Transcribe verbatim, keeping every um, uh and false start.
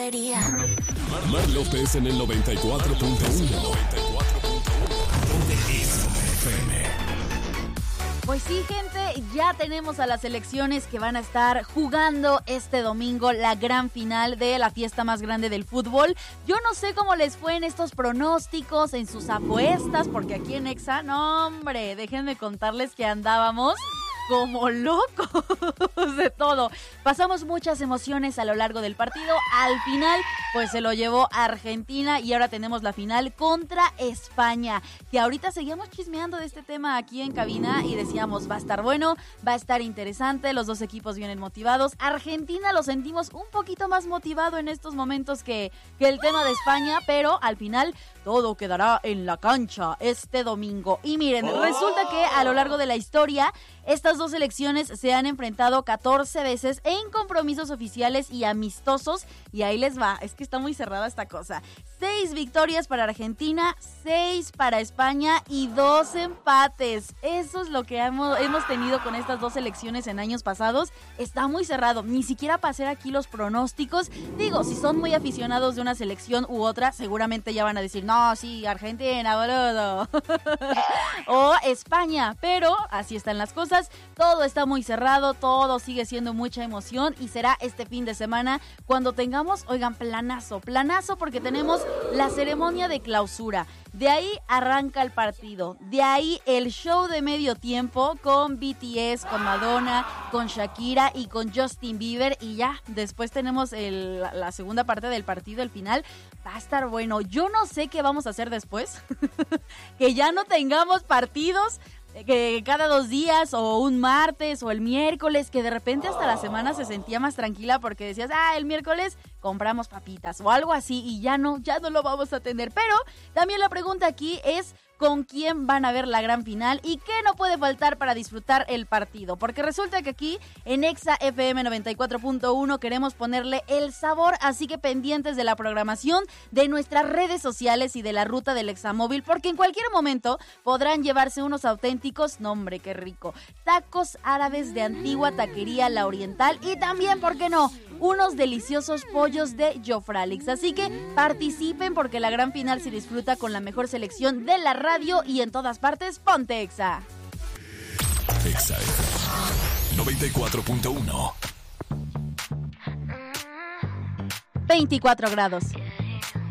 Mar López en el noventa y cuatro punto uno. Pues sí, gente, ya tenemos a las selecciones que van a estar jugando este domingo la gran final de la fiesta más grande del fútbol. Yo no sé cómo les fue en estos pronósticos, en sus apuestas, porque aquí en Exa, no hombre, déjenme contarles que andábamos como locos de todo. Pasamos muchas emociones a lo largo del partido. Al final, pues se lo llevó Argentina y ahora tenemos la final contra España, que ahorita seguíamos chismeando de este tema aquí en cabina y decíamos, va a estar bueno, va a estar interesante, los dos equipos vienen motivados. Argentina lo sentimos un poquito más motivado en estos momentos que, que el tema de España, pero al final todo quedará en la cancha este domingo. Y miren, resulta que a lo largo de la historia, estas dos selecciones se han enfrentado catorce veces en compromisos oficiales y amistosos. Y ahí les va, es que está muy cerrada esta cosa. Seis victorias para Argentina, seis para España y dos empates. Eso es lo que hemos, hemos tenido con estas dos selecciones en años pasados. Está muy cerrado, ni siquiera pasé aquí los pronósticos. Digo, si son muy aficionados de una selección u otra, seguramente ya van a decir, no, sí, Argentina, boludo. O España, pero así están las cosas. Todo está muy cerrado, todo sigue siendo mucha emoción y será este fin de semana cuando tengamos, oigan, planazo, planazo porque tenemos la ceremonia de clausura. De ahí arranca el partido, de ahí el show de medio tiempo con B T S, con Madonna, con Shakira y con Justin Bieber y ya, después tenemos el, la segunda parte del partido, el final. Va a estar bueno. Yo no sé qué vamos a hacer después, que ya no tengamos partidos que cada dos días o un martes o el miércoles, que de repente hasta la semana se sentía más tranquila porque decías, ah, el miércoles compramos papitas o algo así y ya no, ya no lo vamos a tener. Pero también la pregunta aquí es, ¿con quién van a ver la gran final y qué no puede faltar para disfrutar el partido? Porque resulta que aquí en Exa F M noventa y cuatro punto uno queremos ponerle el sabor, así que pendientes de la programación de nuestras redes sociales y de la ruta del Examóvil, porque en cualquier momento podrán llevarse unos auténticos, no hombre, qué rico, tacos árabes de antigua taquería La Oriental y también, ¿por qué no?, unos deliciosos pollos de Jofralix. Así que participen porque la gran final se disfruta con la mejor selección de la radio y en todas partes, ponte Exa. Exa noventa y cuatro punto uno. veinticuatro grados.